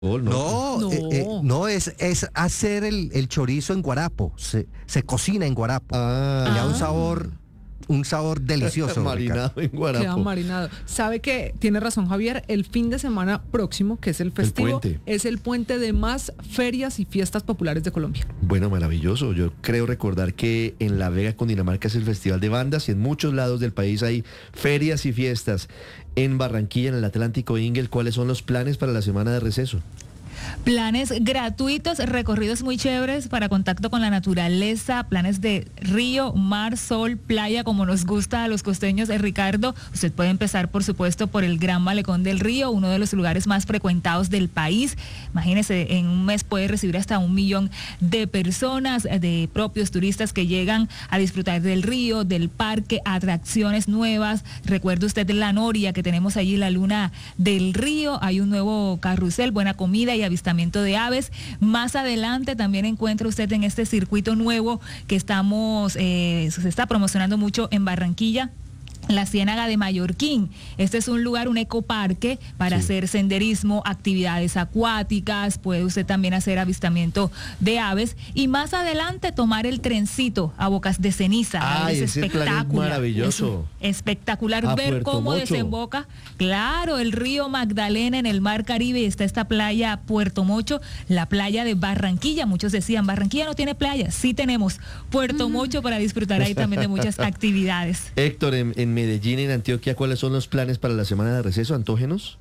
No, es hacer el chorizo en guarapo. Se cocina en guarapo. Le da un sabor delicioso. Marinado en guarapo. Queda marinado. ¿Sabe que tiene razón, Javier? El fin de semana próximo, que es el festivo, es el puente de más ferias y fiestas populares de Colombia. Bueno, maravilloso. Yo creo recordar que en La Vega, Cundinamarca, es el Festival de Bandas y en muchos lados del país hay ferias y fiestas. En Barranquilla, en el Atlántico, Ingel, ¿cuáles son los planes para la semana de receso? Planes gratuitos, recorridos muy chéveres para contacto con la naturaleza, planes de río, mar, sol, playa, como nos gusta a los costeños. Ricardo, usted puede empezar, por supuesto, por el Gran Malecón del Río, uno de los lugares más frecuentados del país. Imagínese, en un mes puede recibir hasta 1 millón de personas, de propios turistas que llegan a disfrutar del río, del parque, atracciones nuevas. Recuerde usted la noria que tenemos allí, la luna del río. Hay un nuevo carrusel, buena comida y avistamiento de aves. Más adelante también encuentra usted en este circuito nuevo que se está promocionando mucho en Barranquilla, la Ciénaga de Mallorquín. Este es un lugar, un ecoparque para hacer senderismo, actividades acuáticas, puede usted también hacer avistamiento de aves y más adelante tomar el trencito a Bocas de Ceniza. Es espectacular. Maravilloso. Espectacular ver Puerto cómo Mocho desemboca, claro, el río Magdalena en el mar Caribe. Está esta playa Puerto Mocho, la playa de Barranquilla. Muchos decían, Barranquilla no tiene playa. Sí tenemos Puerto Mocho para disfrutar ahí también de muchas actividades. Héctor, en Medellín, en Antioquia, ¿cuáles son los planes para la semana de receso? ¿Antógenos?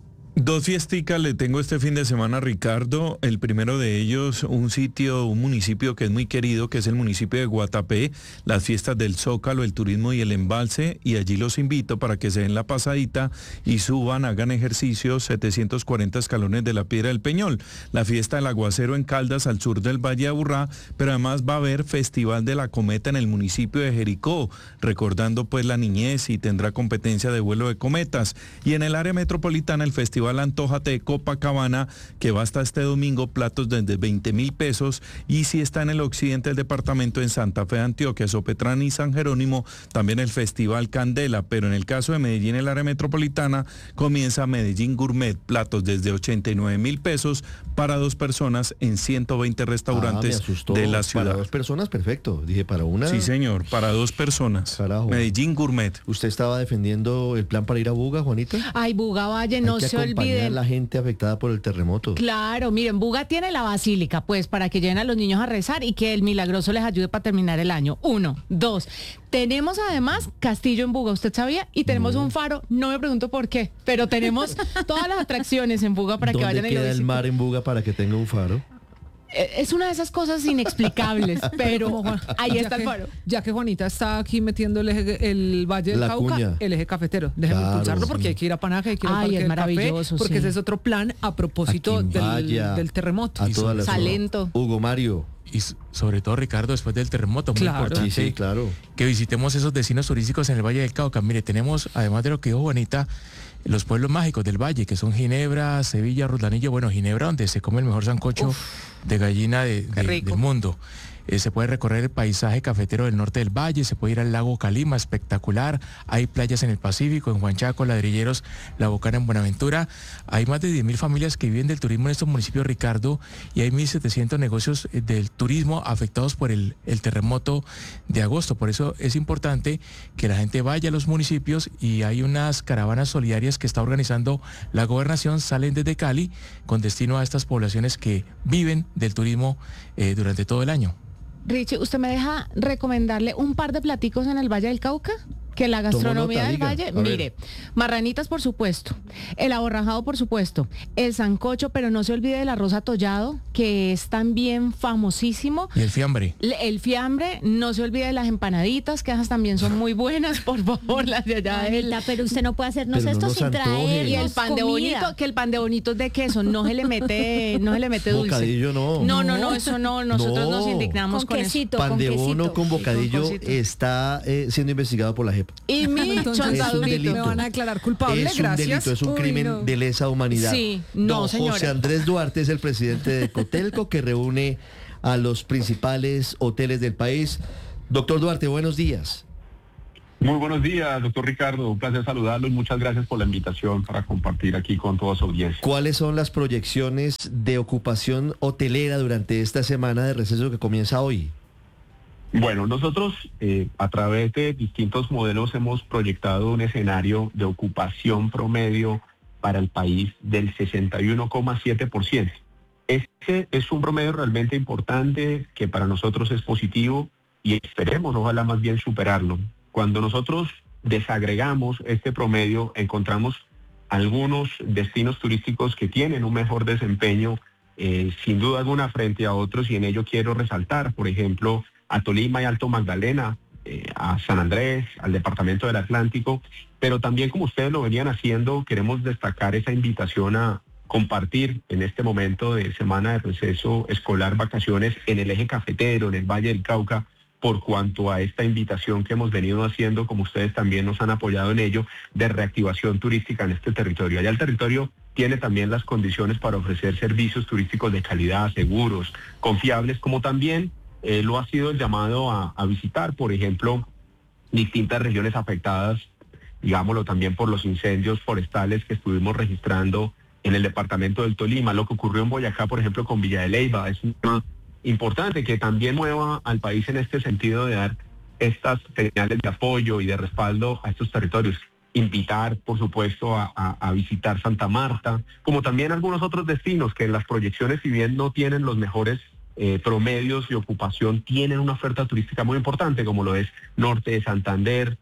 2 fiesticas le tengo este fin de semana, Ricardo. El primero de ellos, un municipio que es muy querido, que es el municipio de Guatapé, las fiestas del Zócalo, el turismo y el embalse, y allí los invito para que se den la pasadita y suban, hagan ejercicios, 740 escalones de la Piedra del Peñol. La fiesta del aguacero en Caldas, al sur del Valle de Aburrá, pero además va a haber Festival de la Cometa en el municipio de Jericó, recordando pues la niñez, y tendrá competencia de vuelo de cometas. Y en el área metropolitana, el Festival Antójate de Copacabana, que va hasta este domingo, platos desde 20.000 pesos, y si está en el occidente del departamento, en Santa Fe de Antioquia, Sopetrán y San Jerónimo, también el Festival Candela. Pero en el caso de Medellín, el área metropolitana, comienza Medellín Gourmet, platos desde 89.000 pesos para 2 personas en 120 restaurantes de la ciudad. Para 2 personas, perfecto. Dije, para una. Sí, señor, para 2 personas. Carajo. Medellín Gourmet. ¿Usted estaba defendiendo el plan para ir a Buga, Juanita? Ay, Buga Valle, no se olviden. A la gente afectada por el terremoto. Claro, miren, Buga tiene la basílica, pues, para que lleven a los niños a rezar y que el milagroso les ayude para terminar el año. 1, 2. Tenemos además castillo en Buga, ¿usted sabía? Y tenemos un faro, no me pregunto por qué, pero tenemos todas las atracciones en Buga para que vayan a ir a ¿Dónde queda el mar en Buga para que tenga un faro? Es una de esas cosas inexplicables, pero ahí está el faro. Ya que Juanita está aquí metiendo el Valle del Cauca, cuña. El eje cafetero. Déjeme impulsarlo porque hay que ir a Panaje, hay que ir al Parque es del maravilloso, Café, porque ese es otro plan a propósito del terremoto. A toda la Salento. Hugo Mario. Y sobre todo, Ricardo, después del terremoto, muy importante Sí, claro. que visitemos esos destinos turísticos en el Valle del Cauca. Mire, tenemos, además de lo que dijo Juanita, los pueblos mágicos del valle, que son Ginebra, Sevilla, Rodanillo. Bueno, Ginebra, donde se come el mejor sancocho de gallina del mundo. Se puede recorrer el paisaje cafetero del norte del valle, se puede ir al lago Calima, espectacular. Hay playas en el Pacífico, en Huanchaco, Ladrilleros, La Bocana, en Buenaventura. Hay más de 10.000 familias que viven del turismo en estos municipios, Ricardo, y hay 1.700 negocios del turismo afectados por el terremoto de agosto. Por eso es importante que la gente vaya a los municipios, y hay unas caravanas solidarias que está organizando la gobernación, salen desde Cali con destino a estas poblaciones que viven del turismo durante todo el año. Richie, ¿usted me deja recomendarle un par de platicos en el Valle del Cauca? Que la gastronomía del Valle, mire, marranitas por supuesto, el aborrajado por supuesto, el sancocho, pero no se olvide del arroz atollado, que es también famosísimo. Y el fiambre. El fiambre, no se olvide de las empanaditas, que esas también son muy buenas, por favor, las de allá. Pero usted no puede hacernos esto sin traer. Y el pan de bonito, que el pan de bonito es de queso, no se le mete dulce. Bocadillo no. No, eso no, nosotros nos indignamos con quesito, eso. Pan de quesito. bono con bocadillo está siendo investigado por la JEP. Y mi chontadurito. Me van a declarar culpable, es un delito, es un crimen de lesa humanidad. Sí, no, señora. José Andrés Duarte es el presidente de Cotelco, que reúne a los principales hoteles del país. Doctor Duarte, buenos días. Muy buenos días, doctor Ricardo. Un placer saludarlo y muchas gracias por la invitación para compartir aquí con toda su audiencia. ¿Cuáles son las proyecciones de ocupación hotelera durante esta semana de receso que comienza hoy? Bueno, nosotros a través de distintos modelos hemos proyectado un escenario de ocupación promedio para el país del 61,7%. Este es un promedio realmente importante que para nosotros es positivo y esperemos, ojalá más bien superarlo. Cuando nosotros desagregamos este promedio, encontramos algunos destinos turísticos que tienen un mejor desempeño, sin duda alguna, frente a otros, y en ello quiero resaltar, por ejemplo, a Tolima y Alto Magdalena, a San Andrés, al departamento del Atlántico, pero también, como ustedes lo venían haciendo, queremos destacar esa invitación a compartir en este momento de semana de receso escolar, vacaciones en el eje cafetero, en el Valle del Cauca, por cuanto a esta invitación que hemos venido haciendo, como ustedes también nos han apoyado en ello, de reactivación turística en este territorio. Allá el territorio tiene también las condiciones para ofrecer servicios turísticos de calidad, seguros, confiables, como también lo ha sido el llamado a visitar, por ejemplo, distintas regiones afectadas, digámoslo también por los incendios forestales que estuvimos registrando en el departamento del Tolima, lo que ocurrió en Boyacá, por ejemplo, con Villa de Leyva. Es un tema importante que también mueva al país en este sentido de dar estas señales de apoyo y de respaldo a estos territorios. Invitar, por supuesto, a visitar Santa Marta, como también algunos otros destinos que en las proyecciones, si bien no tienen los mejores promedios de ocupación, tienen una oferta turística muy importante, como lo es Norte de Santander,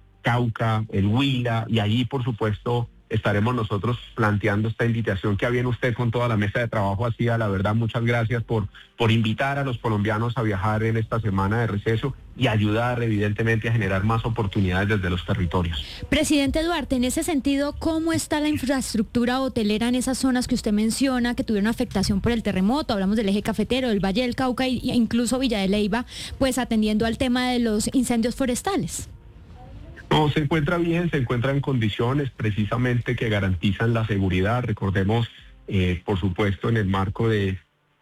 Cauca, el Huila, y allí, por supuesto, estaremos nosotros planteando esta invitación que viene usted con toda la mesa de trabajo hacía. La verdad, muchas gracias por invitar a los colombianos a viajar en esta semana de receso y ayudar, evidentemente, a generar más oportunidades desde los territorios. Presidente Duarte, en ese sentido, ¿cómo está la infraestructura hotelera en esas zonas que usted menciona que tuvieron afectación por el terremoto? Hablamos del eje cafetero, del Valle del Cauca e incluso Villa de Leyva, pues atendiendo al tema de los incendios forestales. No, se encuentra bien, se encuentra en condiciones precisamente que garantizan la seguridad. Recordemos, por supuesto, en el marco del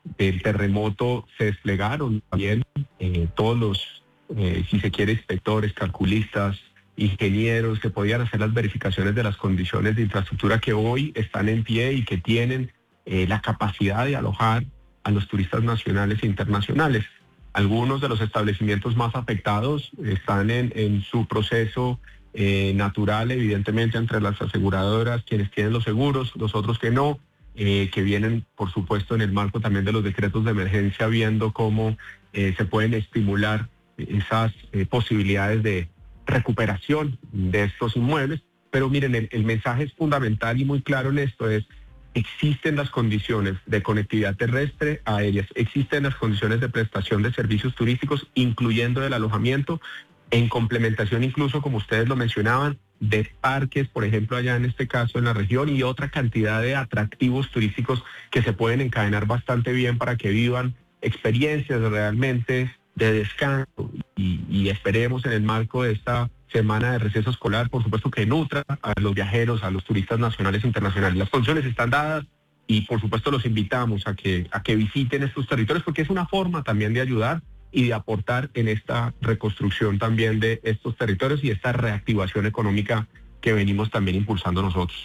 terremoto se desplegaron también todos los, si se quiere, inspectores, calculistas, ingenieros que podían hacer las verificaciones de las condiciones de infraestructura que hoy están en pie y que tienen la capacidad de alojar a los turistas nacionales e internacionales. Algunos de los establecimientos más afectados están en su proceso natural, evidentemente, entre las aseguradoras, quienes tienen los seguros, los otros que no, que vienen, por supuesto, en el marco también de los decretos de emergencia, viendo cómo se pueden estimular esas posibilidades de recuperación de estos inmuebles. Pero miren, el mensaje es fundamental y muy claro en esto, es: existen las condiciones de conectividad terrestre, aéreas, existen las condiciones de prestación de servicios turísticos, incluyendo el alojamiento, en complementación incluso, como ustedes lo mencionaban, de parques, por ejemplo, allá en este caso en la región, y otra cantidad de atractivos turísticos que se pueden encadenar bastante bien para que vivan experiencias realmente de descanso y esperemos en el marco de esta semana de receso escolar, por supuesto, que nutra a los viajeros, a los turistas nacionales e internacionales. Las condiciones están dadas y, por supuesto, los invitamos a que visiten estos territorios, porque es una forma también de ayudar y de aportar en esta reconstrucción también de estos territorios y esta reactivación económica que venimos también impulsando nosotros.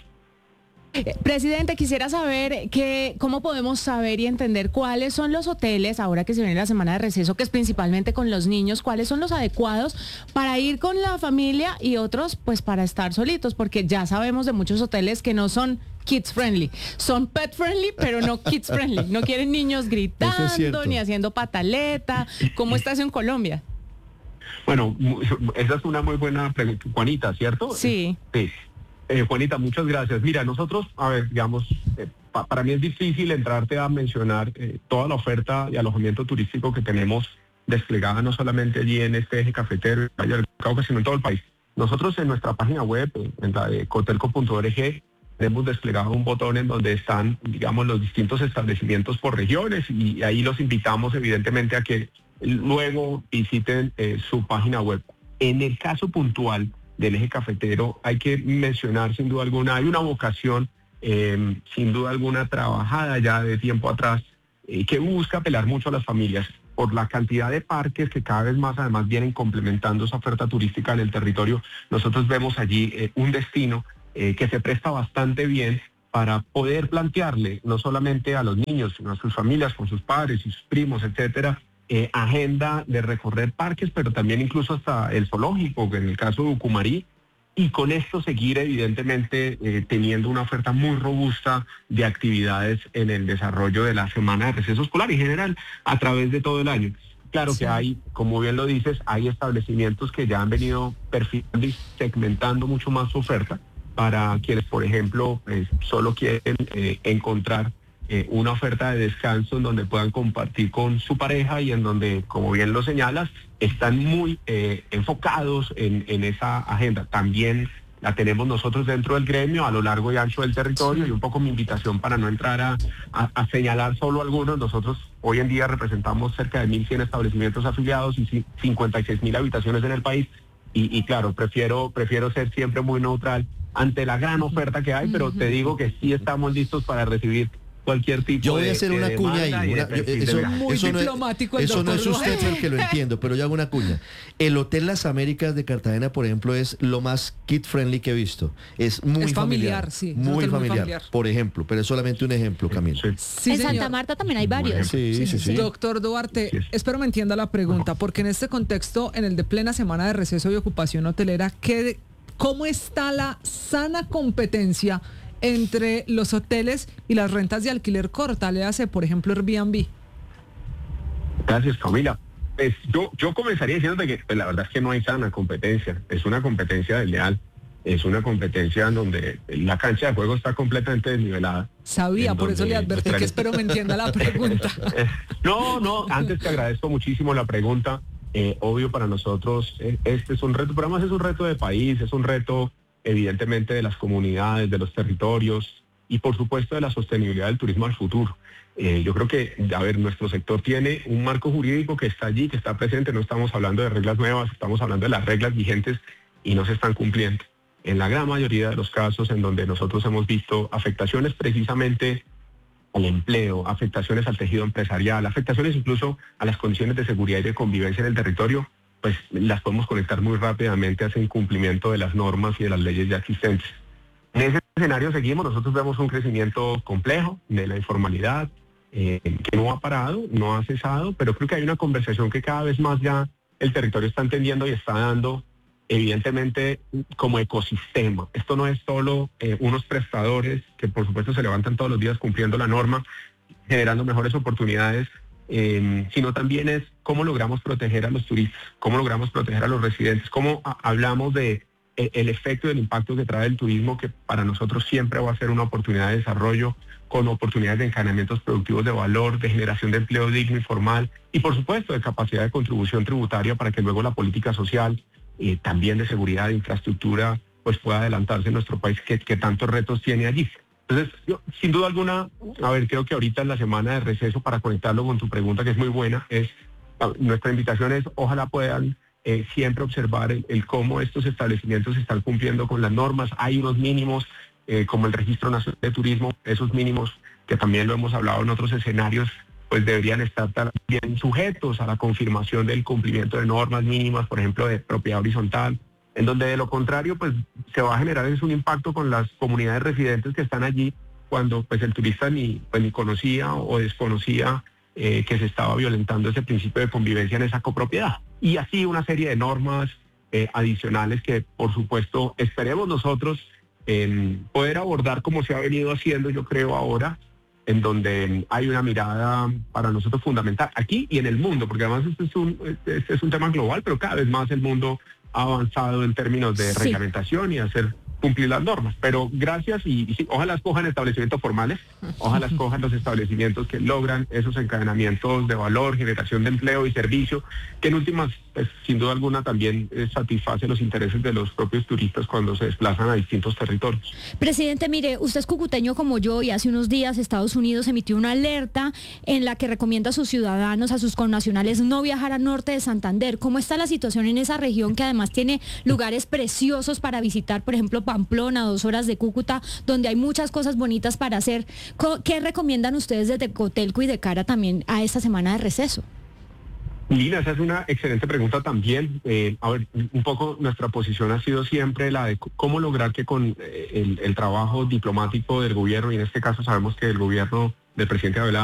Presidente, quisiera saber cómo podemos saber y entender cuáles son los hoteles, ahora que se viene la semana de receso, que es principalmente con los niños, cuáles son los adecuados para ir con la familia y otros pues para estar solitos, porque ya sabemos de muchos hoteles que no son kids friendly, son pet friendly, pero no kids friendly, no quieren niños gritando ni haciendo pataleta. ¿Cómo está eso en Colombia? Bueno, esa es una muy buena pregunta, Juanita, ¿cierto? Sí. Sí. Juanita, muchas gracias. Mira, nosotros, a ver, digamos, para mí es difícil entrarte a mencionar toda la oferta de alojamiento turístico que tenemos desplegada no solamente allí en este eje cafetero, Valle del Cauca, sino en todo el país. Nosotros en nuestra página web, en la de cotelco.org, hemos desplegado un botón en donde están, digamos, los distintos establecimientos por regiones y ahí los invitamos evidentemente a que luego visiten su página web. En el caso puntual del eje cafetero hay que mencionar sin duda alguna, hay una vocación sin duda alguna trabajada ya de tiempo atrás que busca apelar mucho a las familias. por la cantidad de parques que cada vez más además vienen complementando esa oferta turística en el territorio, nosotros vemos allí un destino que se presta bastante bien para poder plantearle no solamente a los niños, sino a sus familias, con sus padres y sus primos, etcétera, agenda de recorrer parques, pero también incluso hasta el zoológico, que en el caso de Ucumarí, y con esto seguir evidentemente teniendo una oferta muy robusta de actividades en el desarrollo de la semana de receso escolar y en general a través de todo el año. Claro que hay, como bien lo dices, hay establecimientos que ya han venido perfilando y segmentando mucho más su oferta para quienes, por ejemplo, solo quieren encontrar una oferta de descanso en donde puedan compartir con su pareja y en donde, como bien lo señalas, están muy enfocados en esa agenda. También la tenemos nosotros dentro del gremio a lo largo y ancho del territorio, y un poco mi invitación para no entrar a señalar solo algunos. Nosotros hoy en día representamos cerca de 1.100 establecimientos afiliados y 56.000 habitaciones en el país y claro, prefiero ser siempre muy neutral ante la gran oferta que hay, pero te digo que sí estamos listos para recibir cualquier tipo de... Yo voy a hacer una cuña ahí. Muy diplomático el eso no es doctor usted el que lo entiendo, pero yo hago una cuña. El Hotel Las Américas de Cartagena, por ejemplo, es lo más kid-friendly que he visto. Es muy familiar. Sí, muy familiar, por ejemplo, pero es solamente un ejemplo, Camila. Sí, en señor. Santa Marta también hay varios. Sí. Doctor Duarte, espero me entienda la pregunta, porque en este contexto, en el de plena semana de receso y ocupación hotelera, ¿cómo está la sana competencia entre los hoteles y las rentas de alquiler corta? Le hace, por ejemplo, Airbnb. Gracias, Camila. Pues yo comenzaría diciéndote que pues, la verdad es que no hay sana competencia. Es una competencia desleal. Es una competencia en donde la cancha de juego está completamente desnivelada. Sabía, por eso le advertí que espero me entienda la pregunta. No, antes te agradezco muchísimo la pregunta. Obvio para nosotros este es un reto, pero además es un reto de país, es un reto evidentemente de las comunidades, de los territorios y por supuesto de la sostenibilidad del turismo al futuro. Yo creo que, nuestro sector tiene un marco jurídico que está allí, que está presente. No estamos hablando de reglas nuevas, estamos hablando de las reglas vigentes y no se están cumpliendo. En la gran mayoría de los casos en donde nosotros hemos visto afectaciones precisamente al empleo, afectaciones al tejido empresarial, afectaciones incluso a las condiciones de seguridad y de convivencia en el territorio, pues las podemos conectar muy rápidamente a ese incumplimiento de las normas y de las leyes ya existentes. En ese escenario seguimos, nosotros vemos un crecimiento complejo de la informalidad, que no ha parado, no ha cesado, pero creo que hay una conversación que cada vez más ya el territorio está entendiendo y está dando, evidentemente, como ecosistema. Esto no es solo unos prestadores que por supuesto se levantan todos los días cumpliendo la norma, generando mejores oportunidades, sino también es cómo logramos proteger a los turistas, cómo logramos proteger a los residentes, cómo hablamos de el efecto y el impacto que trae el turismo, que para nosotros siempre va a ser una oportunidad de desarrollo, con oportunidades de encadenamientos productivos de valor, de generación de empleo digno y formal, y por supuesto de capacidad de contribución tributaria para que luego la política social, también de seguridad, de infraestructura, pues pueda adelantarse en nuestro país, que tantos retos tiene allí. Entonces, yo, sin duda alguna, creo que ahorita en la semana de receso, para conectarlo con tu pregunta, que es muy buena, nuestra invitación es, ojalá puedan siempre observar el cómo estos establecimientos están cumpliendo con las normas. Hay unos mínimos, como el Registro Nacional de Turismo, esos mínimos que también lo hemos hablado en otros escenarios, pues deberían estar también sujetos a la confirmación del cumplimiento de normas mínimas, por ejemplo, de propiedad horizontal, en donde de lo contrario, pues se va a generar un impacto con las comunidades residentes que están allí, cuando pues el turista ni conocía o desconocía que se estaba violentando ese principio de convivencia en esa copropiedad. Y así una serie de normas adicionales que, por supuesto, esperemos nosotros poder abordar como se ha venido haciendo, yo creo, ahora, en donde hay una mirada para nosotros fundamental, aquí y en el mundo, porque además este es un tema global, pero cada vez más el mundo ha avanzado en términos de reglamentación y hacer cumplir las normas. Pero gracias y sí, ojalá escojan establecimientos formales, ojalá escojan los establecimientos que logran esos encadenamientos de valor, generación de empleo y servicio, que en últimas, pues, sin duda alguna también satisface los intereses de los propios turistas cuando se desplazan a distintos territorios. Presidente, mire, usted es cucuteño como yo y hace unos días Estados Unidos emitió una alerta en la que recomienda a sus ciudadanos, a sus connacionales, no viajar al norte de Santander. ¿Cómo está la situación en esa región que además tiene lugares preciosos para visitar, por ejemplo, Pamplona, 2 horas de Cúcuta, donde hay muchas cosas bonitas para hacer? ¿Qué recomiendan ustedes desde Cotelco y de cara también a esta semana de receso? Lina, esa es una excelente pregunta también. A ver, un poco nuestra posición ha sido siempre la de cómo lograr que con el trabajo diplomático del gobierno, y en este caso sabemos que el gobierno del presidente Abelardo